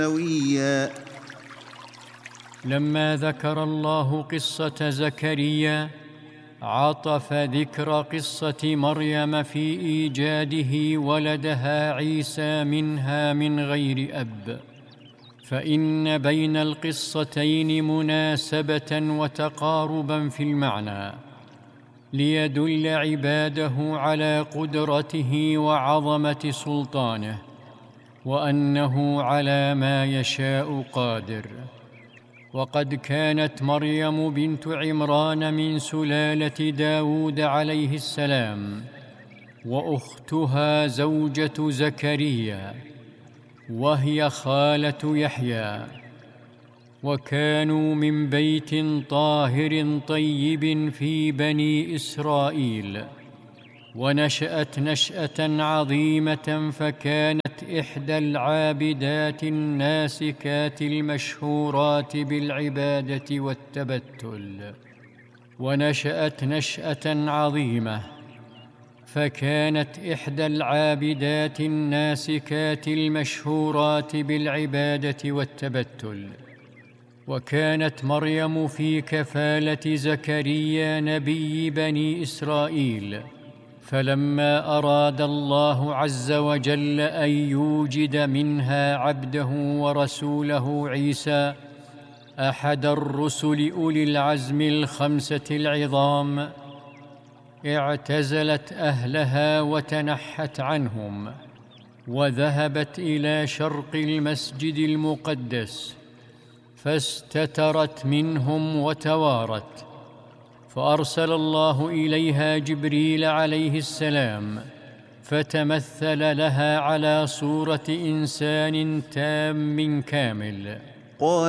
سويا. لما ذكر الله قصة زكريا عطف ذكر قصة مريم في إيجاده ولدها عيسى منها من غير أب، فإن بين القصتين مناسبة وتقاربا في المعنى، ليدل عباده على قدرته وعظمة سلطانه، وأنه على ما يشاء قادر. وقد كانت مريم بنت عمران من سلالة داود عليه السلام، وأختها زوجة زكريا، وهي خالة يحيى، وكانوا من بيت طاهر طيب في بني إسرائيل. ونشأت نشأة عظيمة، فكانت إحدى العابدات الناسكات المشهورات بالعبادة والتبتل. ونشأت نشأة عظيمة، فكانت إحدى العابدات الناسكات المشهورات بالعبادة والتبتل. وكانت مريم في كفالة زكريا نبي بني إسرائيل، فلما أراد الله عز وجل أن يوجد منها عبده ورسوله عيسى، أحد الرسل أولي العزم الخمسة العظام، اعتزلت أهلها وتنحت عنهم، وذهبت إلى شرق المسجد المقدس، فاستترت منهم وتوارت. فأرسل الله إليها جبريل عليه السلام، فتمثل لها على صورة إنسان تام كامل. قال